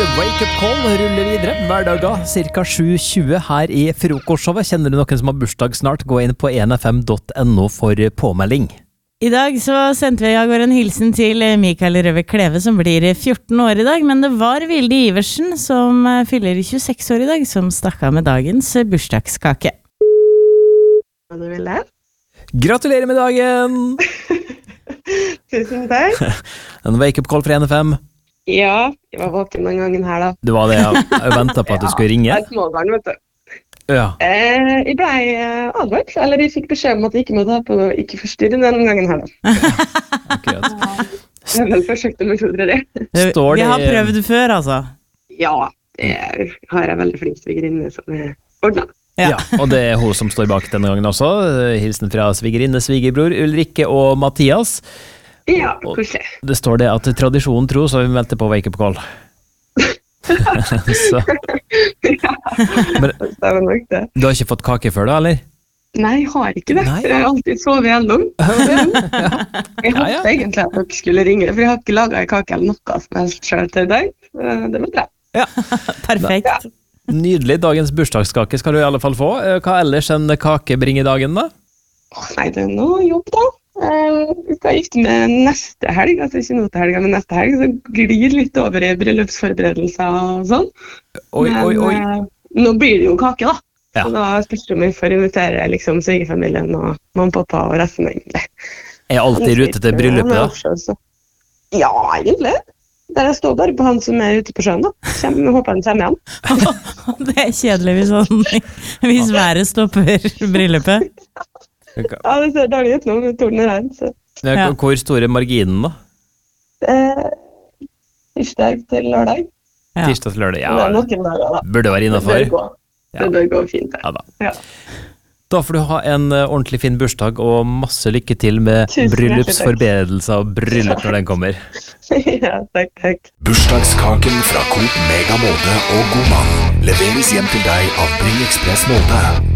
Wake Up Call ruller videre hverdager cirka 7:20 her i frokostshowet. Kjenner du noen som har bursdag snart? Gå inn på 1fm.no for påmelding. I dag så sendte vi i går en hilsen til Mikael Røve Kleve som blir 14 år i dag, men det var Vilde Iversen som fyller 26 år i dag som stakk av med dagens bursdagskake. Hva du vil det? Gratulerer med dagen! Tusen takk. En Wake Up Call fra 1FM. Ja, jeg var våken den gangen her da. Det var det jeg ventet på at du skulle ringe. Jeg er småbarn, vet du. Ja. Jeg ble advart, eller jeg fikk beskjed om at jeg ikke måtte ha på ikke forstyrre den gangen her da. Akkurat. Jeg har vel forsøkt å metodre det. Vi har prøvd før, altså. Ja, det har jeg veldig flink svigerinne som er ordnet. Ja, og det er hun som står bak denne gangen også. Hilsen fra svigerinne, svigerbror, Ulrikke og Mathias. Ja, koselig. Det står det at tradisjonen tro, så vi venter på Wake Up Call. Så. Ja, Men, det var nok det. du har ikke fått kake før da, eller? Nei, jeg har ikke det. Nei. Jeg har alltid sovet gjennom. Jeg håpte egentlig at dere skulle ringe, for jeg har ikke laget en kake eller noe som helst selv til deg. Det var bra. Ja. Perfekt. Nydelig. Dagens bursdagskake skal du i alle fall få. Hva ellers enn kake bringer dagen da? Nei, det er noe jobb da. Vi skal gifte med neste helg, altså ikke nå til helga, men neste helg, så glir litt over i bryllupsforberedelser og sånn. Oi. Nå blir det jo kake da. Ja. Og da spørs det om vi får invitere liksom svigerfamilien og mamma og pappa og resten egentlig. Er alltid i rute til bryllupet da? Ja, egentlig. Der jeg står bare på han som er ute på sjøen da. Jeg håper han kommer igjen. Det er kjedelig hvis været stopper bryllupet. Ja, det ser dårlig ut nå med tornet her. Så. Ja. Hvor stor er marginen da? Tirsdag til lørdag. Ja. Tirsdag til lørdag, Det er noen dager da. burde være innenfor. Det bør gå fint. Ja da. Ja. Da får du ha en ordentlig fin bursdag og masse lykke til med Tusen bryllupsforberedelser og bryllup når den kommer. Ja, takk. Bursdagskaken fra Coop Mega Molde og God Mann leveres hjem til deg av Bring Express Molde.